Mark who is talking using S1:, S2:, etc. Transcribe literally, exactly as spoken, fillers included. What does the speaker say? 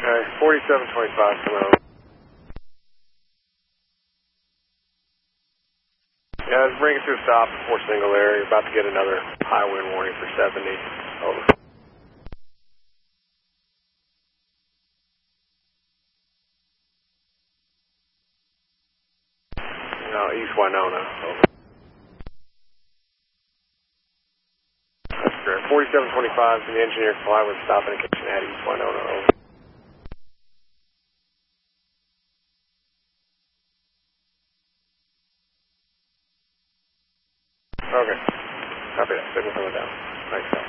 S1: Alright, forty-seven twenty-five, come out. Yeah, let's bring it to a stop before single air. You're about to get another high wind warning for seventy. Over. No, East Winona. Over. That's correct. forty-seven twenty-five, the engineer fly with stop indication at East Winona. Over. Okay. Copy that. Signal coming down. Thanks, guys.